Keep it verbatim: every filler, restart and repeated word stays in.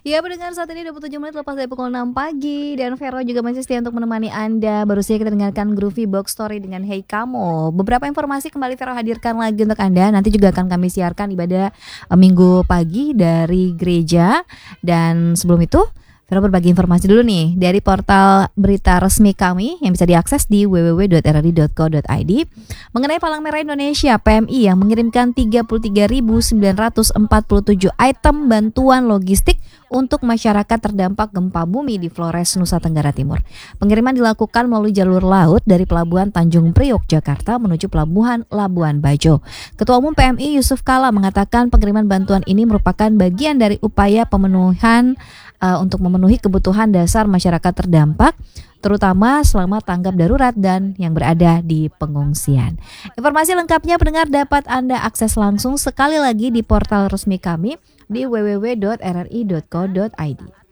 Ya, pendengar saat ini dua puluh tujuh menit lepas dari pukul enam pagi dan Vero juga masih setia untuk menemani Anda. Baru saja kita dengarkan Groovy Box Story dengan Hey Kamu. Beberapa informasi kembali Vero hadirkan lagi untuk Anda. Nanti juga akan kami siarkan ibadah eh, Minggu pagi dari gereja. Dan sebelum itu Vero berbagi informasi dulu nih dari portal berita resmi kami yang bisa diakses di w w w dot r r i dot co dot i d mengenai Palang Merah Indonesia P M I yang mengirimkan tiga puluh tiga ribu sembilan ratus empat puluh tujuh item bantuan logistik untuk masyarakat terdampak gempa bumi di Flores, Nusa Tenggara Timur. Pengiriman dilakukan melalui jalur laut dari Pelabuhan Tanjung Priok, Jakarta menuju Pelabuhan Labuan Bajo. Ketua Umum P M I Yusuf Kala mengatakan pengiriman bantuan ini merupakan bagian dari upaya pemenuhan uh, untuk memenuhi kebutuhan dasar masyarakat terdampak, terutama selama tanggap darurat dan yang berada di pengungsian. Informasi lengkapnya pendengar dapat Anda akses langsung sekali lagi di portal resmi kami di w w w dot r r i dot co dot i d.